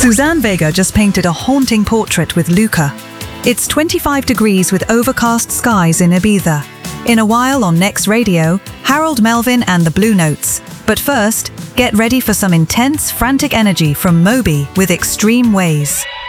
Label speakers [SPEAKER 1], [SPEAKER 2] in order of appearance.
[SPEAKER 1] Suzanne Vega just painted a haunting portrait with Luca. It's 25 degrees with overcast skies in Ibiza. In a while on Next Radio, Harold Melvin and the Blue Notes. But first, get ready for some intense, frantic energy from Moby with Extreme Ways.